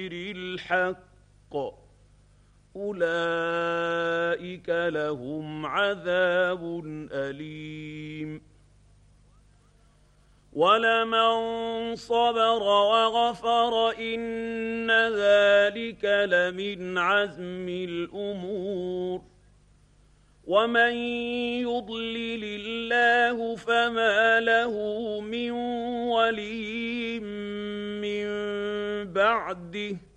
الحق أولئك لهم عذاب أليم ولمن صبر وغفر إن ذلك لمن عزم الأمور ومن يضلل الله فما له من ولي من بعده